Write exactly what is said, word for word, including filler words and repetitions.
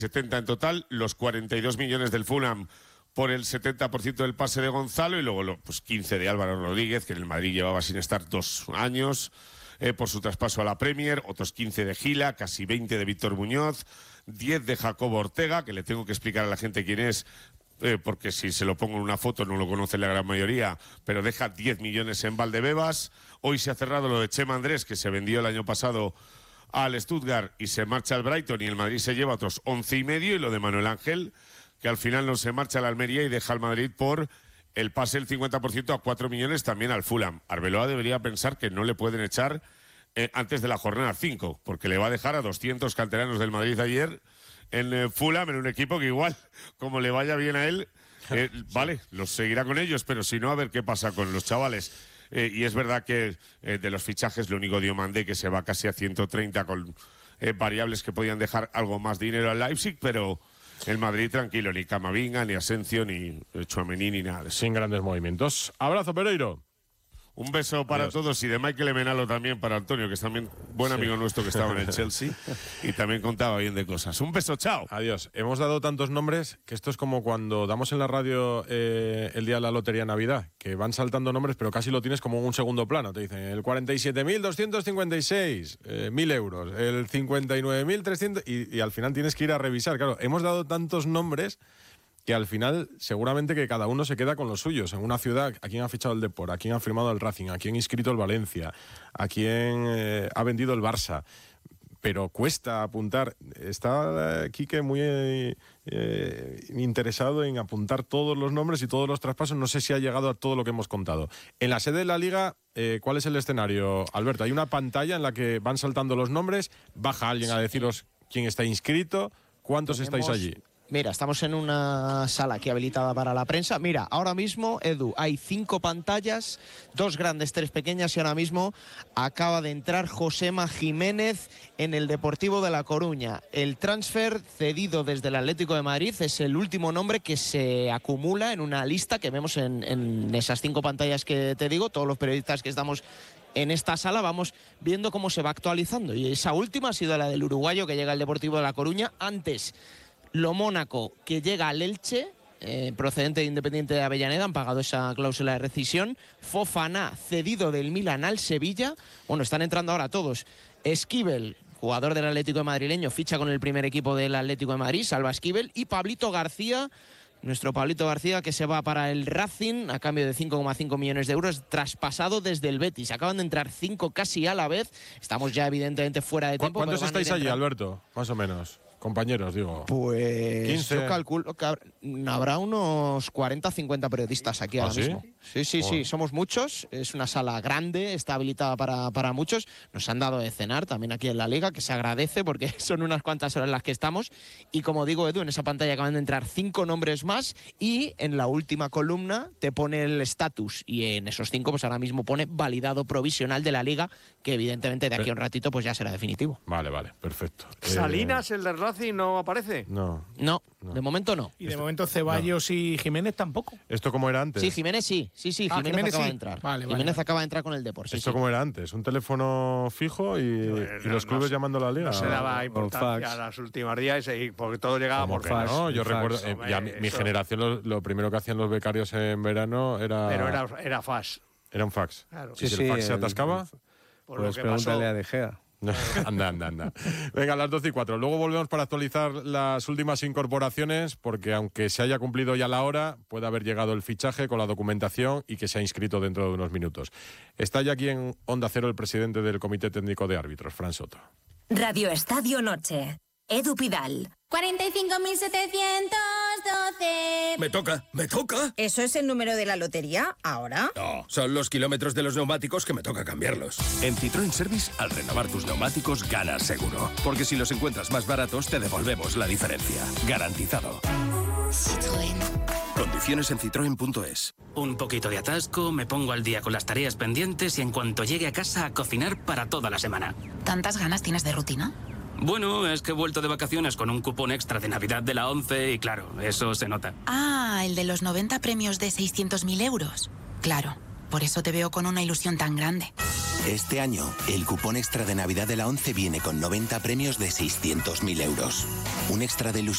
setenta en total, los cuarenta y dos millones del Fulham por el setenta por ciento del pase de Gonzalo y luego pues quince de Álvaro Rodríguez, que en el Madrid llevaba sin estar dos años, eh, por su traspaso a la Premier, otros quince de Gila, casi veinte de Víctor Muñoz, diez de Jacobo Ortega, que le tengo que explicar a la gente quién es, eh, porque si se lo pongo en una foto no lo conoce la gran mayoría, pero deja diez millones en Valdebebas. Hoy se ha cerrado lo de Chema Andrés, que se vendió el año pasado al Stuttgart y se marcha al Brighton, y el Madrid se lleva otros once y medio, y lo de Manuel Ángel, que al final no se marcha a la Almería y deja al Madrid por el pase del cincuenta por ciento a cuatro millones también al Fulham. Arbeloa debería pensar que no le pueden echar eh, antes de la jornada cinco, porque le va a dejar a doscientos canteranos del Madrid ayer en eh, Fulham, en un equipo que igual, como le vaya bien a él, eh, sí. Vale, los seguirá con ellos, pero si no, a ver qué pasa con los chavales. Eh, y es verdad que eh, de los fichajes, lo único Diomandé, que se va casi a ciento treinta con eh, variables que podían dejar algo más dinero al Leipzig, pero el Madrid tranquilo, ni Camavinga, ni Asensio, ni Tchouaméni, ni nada. Sin grandes movimientos. Abrazo, Pereiro. Un beso para Adiós. Todos, y de Michael Emenalo también para Antonio, que es también buen amigo sí. nuestro, que estaba en el Chelsea y también contaba bien de cosas. Un beso, chao. Adiós. Hemos dado tantos nombres que esto es como cuando damos en la radio eh, el día de la Lotería Navidad, que van saltando nombres, pero casi lo tienes como en un segundo plano. Te dicen el cuarenta y siete mil doscientos cincuenta y seis, eh, mil euros, el cincuenta y nueve mil trescientos, y, y al final tienes que ir a revisar. Claro, hemos dado tantos nombres que al final seguramente que cada uno se queda con los suyos. En una ciudad, ¿a quién ha fichado el Depor? ¿A quién ha firmado el Racing? ¿A quién ha inscrito el Valencia? ¿A quién eh, ha vendido el Barça? Pero cuesta apuntar. Está eh, Quique muy eh, eh, interesado en apuntar todos los nombres y todos los traspasos. No sé si ha llegado a todo lo que hemos contado. En la sede de la Liga, eh, ¿cuál es el escenario, Alberto? Hay una pantalla en la que van saltando los nombres, baja alguien a deciros quién está inscrito, cuántos Tenemos... estáis allí. Mira, estamos en una sala aquí habilitada para la prensa. Mira, ahora mismo, Edu, hay cinco pantallas, dos grandes, tres pequeñas, y ahora mismo acaba de entrar Josema Jiménez en el Deportivo de La Coruña. El transfer cedido desde el Atlético de Madrid es el último nombre que se acumula en una lista que vemos en, en esas cinco pantallas que te digo. Todos los periodistas que estamos en esta sala vamos viendo cómo se va actualizando. Y esa última ha sido la del uruguayo que llega al Deportivo de La Coruña. Antes, Lo Mónaco, que llega al Elche, eh, procedente de Independiente de Avellaneda, han pagado esa cláusula de rescisión. Fofana, cedido del Milan al Sevilla. Bueno, están entrando ahora todos. Esquivel, jugador del Atlético de Madrileño, ficha con el primer equipo del Atlético de Madrid, Salva Esquivel. Y Pablito García, nuestro Pablito García, que se va para el Racing a cambio de cinco coma cinco millones de euros, traspasado desde el Betis. Acaban de entrar cinco casi a la vez. Estamos ya evidentemente fuera de tiempo. ¿Cuántos estáis allí, Alberto? Más o menos. Compañeros, digo. Pues quince. Yo calculo que habrá unos cuarenta, cincuenta periodistas aquí ¿Ah, ahora sí? mismo. Sí, sí, Bueno. sí, somos muchos. Es una sala grande, está habilitada para, para muchos. Nos han dado de cenar también aquí en la Liga, que se agradece porque son unas cuantas horas las que estamos. Y como digo, Edu, en esa pantalla acaban de entrar cinco nombres más, y en la última columna te pone el estatus, y en esos cinco pues ahora mismo pone validado provisional de la Liga, que evidentemente de aquí a un ratito pues ya será definitivo. Vale, vale, perfecto. Salinas, el del Racing, no aparece. No. No, no, de momento no. Y de momento Ceballos no. y Jiménez tampoco. ¿Esto cómo era antes? Sí, Jiménez sí. Sí, sí, ah, Jiménez, Jiménez acaba sí. de entrar. Vale, Jiménez vale. acaba de entrar con el Depor. Sí, ¿Esto sí. cómo era antes? ¿Un teléfono fijo y, no, y los clubes no, llamando a la Liga? No se daba ¿O importancia a las últimas días, porque todo llegaba por fax. No, yo fax, recuerdo, eh, ya mi, mi generación lo, lo primero que hacían los becarios en verano era... Pero era, era fax. Era un fax. Claro. ¿Y sí, si sí, el fax se atascaba? Por pues pregúntale a De Gea. anda, anda, anda. Venga, a las doce y cuatro. Luego volvemos para actualizar las últimas incorporaciones, porque aunque se haya cumplido ya la hora, puede haber llegado el fichaje con la documentación y que se ha inscrito dentro de unos minutos. Está ya aquí en Onda Cero el presidente del Comité Técnico de Árbitros, Fran Soto. Radio Estadio Noche. Edu Pidal. cuarenta y cinco mil setecientos doce. Me toca, me toca. ¿Eso es el número de la lotería ahora? No, son los kilómetros de los neumáticos que me toca cambiarlos. En Citroën Service, al renovar tus neumáticos, ganas seguro. Porque si los encuentras más baratos, te devolvemos la diferencia. Garantizado. Citroën. Condiciones en citroen punto es. Un poquito de atasco, me pongo al día con las tareas pendientes y en cuanto llegue a casa a cocinar para toda la semana. ¿Tantas ganas tienes de rutina? Bueno, es que he vuelto de vacaciones con un cupón extra de Navidad de la ONCE y claro, eso se nota. Ah, el de los noventa premios de seiscientos mil euros. Claro, por eso te veo con una ilusión tan grande. Este año, el cupón extra de Navidad de la ONCE viene con noventa premios de seiscientos mil euros. Un extra de ilusión